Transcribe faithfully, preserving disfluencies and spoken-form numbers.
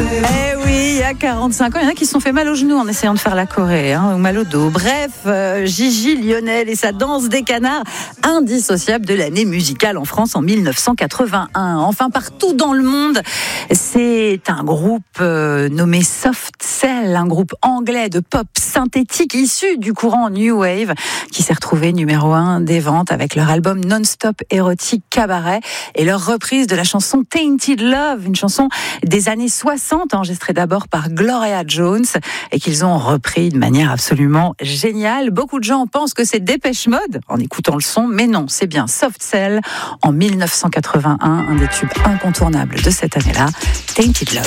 Eh oui, il y a quarante-cinq ans, il y en a qui se sont fait mal aux genoux en essayant de faire la choré, hein, ou mal au dos. Bref, euh, Gigi Lionel et sa danse des canards, indissociable de l'année musicale en France en mille neuf cent quatre-vingt-un. Enfin, partout dans le monde, c'est un groupe euh, nommé Soft Cell, un groupe anglais de pop synthétique issu du courant New Wave, qui s'est retrouvé numéro un des ventes avec leur album Non-Stop Érotique Cabaret et leur reprise de la chanson Tainted Love, une chanson des années soixante, enregistrée d'abord par Gloria Jones et qu'ils ont repris de manière absolument géniale. Beaucoup de gens pensent que c'est Dépêche Mode en écoutant le son, mais non, c'est bien Soft Cell en mille neuf cent quatre-vingt-un, un des tubes incontournables de cette année-là, Tainted Love.